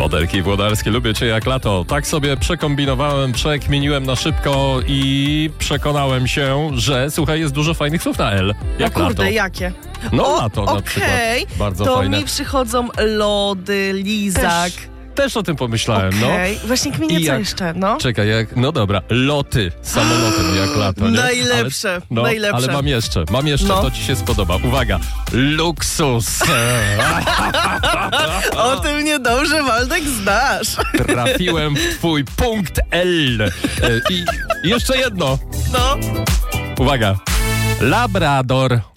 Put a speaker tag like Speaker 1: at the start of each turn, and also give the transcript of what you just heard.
Speaker 1: Modelki włodarskie, lubię cię jak lato. Tak sobie przekombinowałem, przekminiłem na szybko i przekonałem się, że słuchaj, jest dużo fajnych słów na L. Jak
Speaker 2: No kurde,
Speaker 1: lato.
Speaker 2: jakie?
Speaker 1: No lato na przykład.
Speaker 2: Okej,
Speaker 1: Bardzo
Speaker 2: to
Speaker 1: fajne.
Speaker 2: mi przychodzą lody, lizak.
Speaker 1: Też o tym pomyślałem,
Speaker 2: Okej, właśnie kminię co jeszcze, no.
Speaker 1: Czekaj, no dobra, loty samolotem jak lato, nie?
Speaker 2: Najlepsze,
Speaker 1: ale,
Speaker 2: najlepsze.
Speaker 1: Ale mam jeszcze,
Speaker 2: No.
Speaker 1: to ci się spodoba. Uwaga, luksus.
Speaker 2: O tym mnie dobrze, Waldek, znasz.
Speaker 1: Trafiłem w twój punkt L. I jeszcze jedno.
Speaker 2: No.
Speaker 1: Uwaga, Labrador.